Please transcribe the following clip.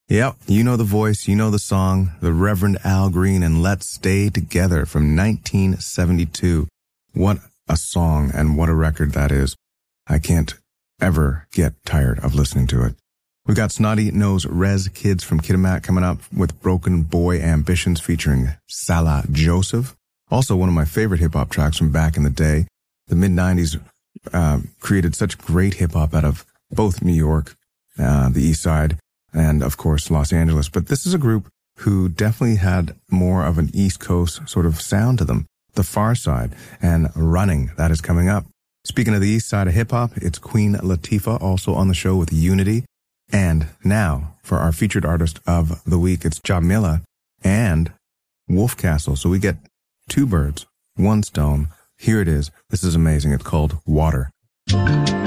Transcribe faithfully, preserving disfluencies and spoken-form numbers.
Yep, you know the voice, you know the song, the Reverend Al Green and Let's Stay Together from nineteen seventy-two. What a song and what a record that is. I can't ever get tired of listening to it. We've got Snotty Nose Rez Kids from Kitimat coming up with Broken Boy Ambitions featuring Salah Joseph. Also one of my favorite hip-hop tracks from back in the day. The mid nineties uh, created such great hip-hop out of both New York, uh, the East Side, and of course Los Angeles. But this is a group who definitely had more of an East Coast sort of sound to them. The Far Side and Running, that is coming up. Speaking of the East Side of hip-hop, it's Queen Latifah also on the show with Unity. And now for our featured artist of the week, it's Jamila and Wolf Castle. So we get two birds, one stone. Here it is. This is amazing. It's called Water.